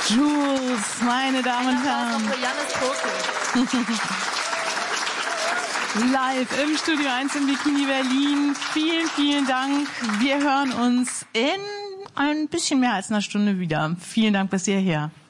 Jules, meine Damen und Herren. Live im Studio 1 im Bikini Berlin. Vielen, vielen Dank. Wir hören uns in ein bisschen mehr als einer Stunde wieder. Vielen Dank bis hierher.